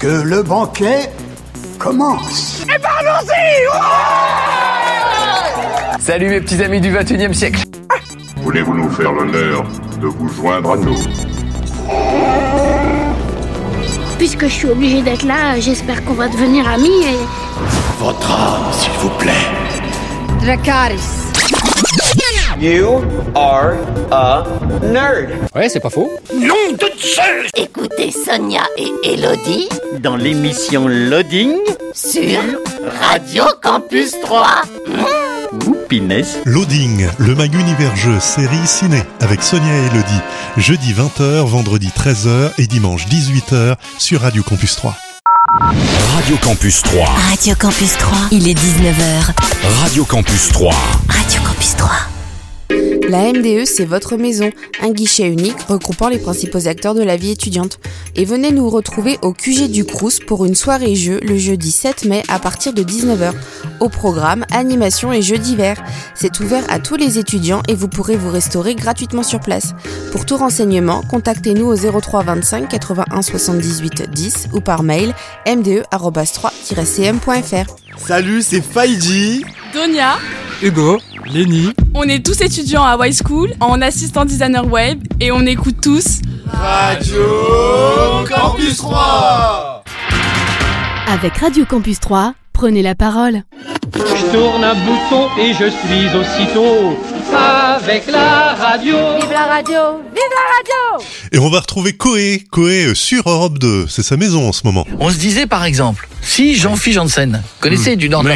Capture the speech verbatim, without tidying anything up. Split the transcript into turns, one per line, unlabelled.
que le banquet commence.
Et ben allons-y. Ouais.
Salut mes petits amis du vingt et unième siècle.
Voulez-vous nous faire l'honneur de vous joindre à nous?
Puisque je suis obligée d'être là, j'espère qu'on va devenir amis et...
Votre âme, s'il vous plaît.
Dracarys.
You are a nerd.
Ouais, c'est pas faux.
Nom de Zeus.
Écoutez Sonia et Elodie
Dans l'émission Loading
sur Radio Campus trois.
Mmh. Ouh, pinesse.
Loading, le mag univers jeu série ciné avec Sonia et Elodie. Jeudi vingt heures, vendredi treize heures et dimanche dix-huit heures sur Radio Campus trois.
Radio Campus trois.
Radio Campus trois, il est dix-neuf heures.
Radio Campus trois.
Radio Campus trois.
La M D E, c'est votre maison, un guichet unique regroupant les principaux acteurs de la vie étudiante. Et venez nous retrouver au Q G du Crous pour une soirée jeu le jeudi sept mai à partir de dix-neuf heures. Au programme, animation et jeux divers. C'est ouvert à tous les étudiants et vous pourrez vous restaurer gratuitement sur place. Pour tout renseignement, contactez-nous au zéro trois vingt-cinq quatre-vingt-un soixante-dix-huit dix ou par mail m d e arobase trois tiret c m point f r.
Salut, c'est Faïdi,
Donia,
Hugo, Lenny.
On est tous étudiants à Y School en assistant designer web et on écoute tous
Radio Campus trois.
Avec Radio Campus trois, prenez la parole.
Je tourne un bouton et je suis aussitôt avec la radio.
Vive la radio, vive la radio.
Et on va retrouver Koé, Koé sur Europe deux, c'est sa maison en ce moment.
On se disait par exemple, si Jean-Philippe Janssen, connaissez mmh. du Nord de la